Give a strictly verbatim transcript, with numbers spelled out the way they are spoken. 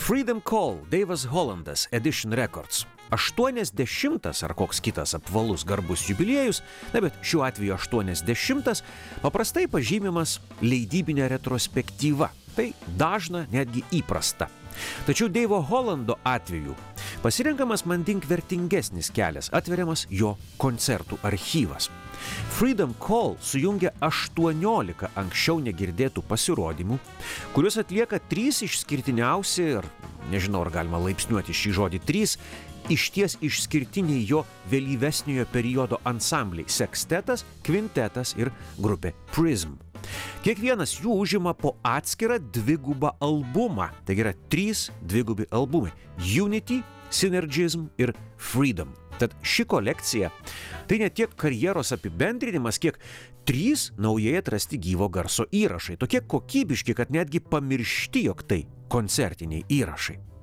Freedom Call, Davis Hollandas, Edition Records. aštuoniasdešimtas ar koks kitas apvalus garbus jubiliejus, na bet šiuo atveju aštuoniasdešimtas, paprastai pažymimas leidybinė retrospektyva. Tai dažna, netgi įprasta. Tačiau Deivo Hollando atveju pasirenkamas mandink vertingesnis kelias, atveriamas jo koncertų archyvas. Freedom Call sujungia aštuoniolika anksčiau negirdėtų pasirodymų, kuriuos atlieka trys išskirtiniausi, ir nežinau, ar galima laipsniuoti šį žodį, trys išties išskirtiniai jo vėlyvesniojo periodo ansambliai – sekstetas, kvintetas ir grupė Prism. Kiekvienas jų užima po atskirą dvigubą albumą, taigi yra trys dvigubi albumai – Unity, Synergism ir Freedom. Tad ši kolekcija tai ne tiek karjeros apibendrinimas, kiek trys naujai atrasti gyvo garso įrašai, tokie kokybiški, kad netgi pamiršti, jog tai koncertiniai įrašai.